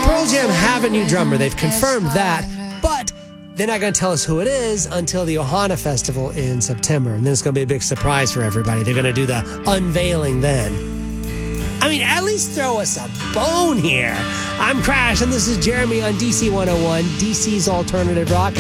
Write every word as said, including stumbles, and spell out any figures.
Pearl Jam have a new drummer. They've confirmed that, but they're not going to tell us who it is until the Ohana Festival in September. And then it's going to be a big surprise for everybody. They're going to do the unveiling then. I mean, at least throw us a bone here. I'm Crash, and this is Jeremy on D C one oh one, D C's Alternative Rock.